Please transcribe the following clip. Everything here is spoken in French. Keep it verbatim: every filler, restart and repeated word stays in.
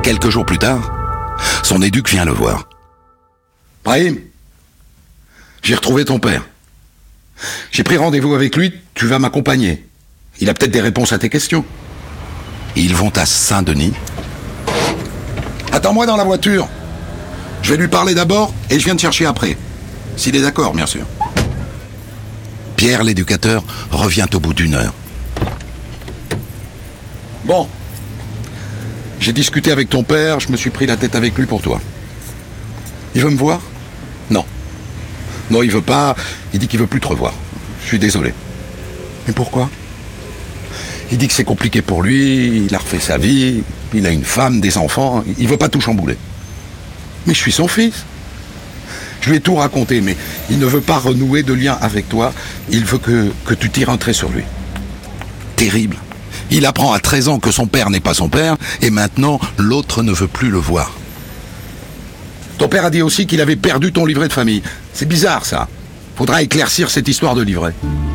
Quelques jours plus tard, son éduc vient le voir. « Brahim, j'ai retrouvé ton père. J'ai pris rendez-vous avec lui, tu vas m'accompagner. Il a peut-être des réponses à tes questions. » Ils vont à Saint-Denis. « Attends-moi dans la voiture. Je vais lui parler d'abord et je viens te chercher après. S'il est d'accord, bien sûr. » Pierre, l'éducateur, revient au bout d'une heure. « Bon. J'ai discuté avec ton père, je me suis pris la tête avec lui pour toi. Il veut me voir ? Non. Non, il veut pas, il dit qu'il veut plus te revoir. Je suis désolé. Mais pourquoi ? Il dit que c'est compliqué pour lui, il a refait sa vie, il a une femme, des enfants, il veut pas tout chambouler. Mais je suis son fils. Je lui ai tout raconté, mais il ne veut pas renouer de lien avec toi, il veut que, que tu tires un trait sur lui. Terrible. Il apprend à treize ans que son père n'est pas son père, et maintenant, l'autre ne veut plus le voir. Ton père a dit aussi qu'il avait perdu ton livret de famille. C'est bizarre, ça. Faudra éclaircir cette histoire de livret.